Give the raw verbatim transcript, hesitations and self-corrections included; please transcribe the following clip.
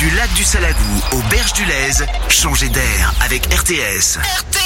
Du lac du Salagou aux berges du Lèze, changez d'air avec R T S.